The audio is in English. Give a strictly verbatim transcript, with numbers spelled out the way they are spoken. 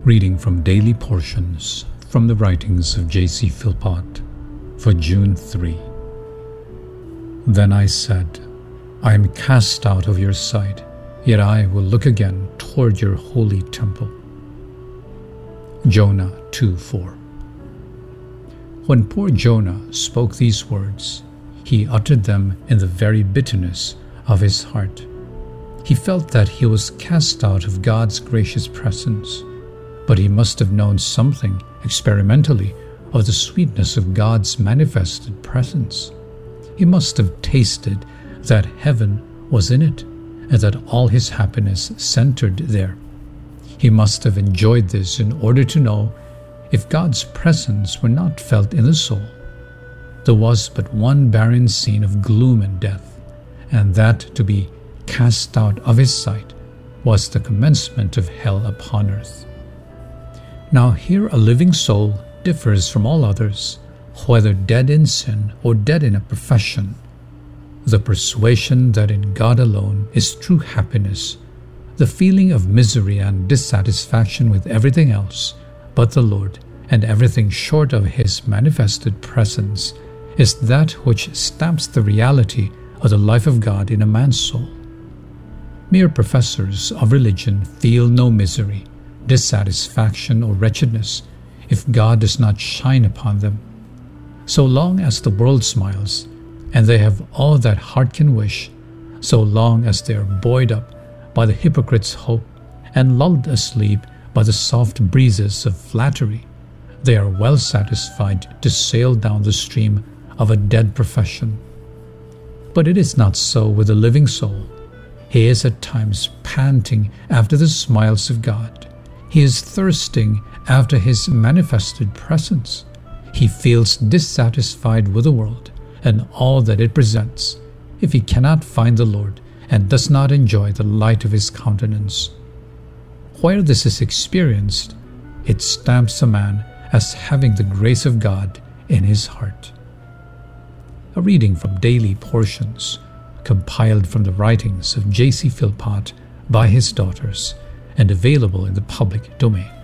Reading from Daily Portions from the writings of J C Philpott for June third. Then I said, I am cast out of your sight, yet I will look again toward your holy temple. Jonah two four. When poor Jonah spoke these words, he uttered them in the very bitterness of his heart. He felt that he was cast out of God's gracious presence, but he must have known something experimentally of the sweetness of God's manifested presence. He must have tasted that heaven was in it, and that all his happiness centered there. He must have enjoyed this in order to know if God's presence were not felt in the soul, there was but one barren scene of gloom and death, and that to be cast out of his sight was the commencement of hell upon earth. Now here a living soul differs from all others, whether dead in sin or dead in a profession. The persuasion that in God alone is true happiness, the feeling of misery and dissatisfaction with everything else but the Lord and everything short of His manifested presence, is that which stamps the reality of the life of God in a man's soul. Mere professors of religion feel no misery, dissatisfaction, or wretchedness if God does not shine upon them. So long as the world smiles, and they have all that heart can wish, so long as they are buoyed up by the hypocrite's hope and lulled asleep by the soft breezes of flattery, they are well satisfied to sail down the stream of a dead profession. But it is not so with the living soul. He is at times panting after the smiles of God. He is thirsting after His manifested presence. He feels dissatisfied with the world and all that it presents if he cannot find the Lord and does not enjoy the light of His countenance. Where this is experienced, it stamps a man as having the grace of God in his heart. A reading from Daily Portions, compiled from the writings of J C Philpott by his daughters, and available in the public domain.